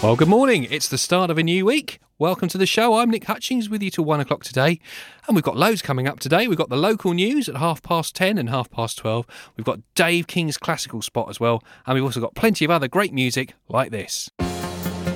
Well, good morning. It's the start of a new week. Welcome to the show. I'm Nick Hutchings with you till 1 o'clock today. And we've got loads coming up today. We've got the local news at 10:30 and 12:30. We've got Dave King's classical spot as well. And we've also got plenty of other great music like this.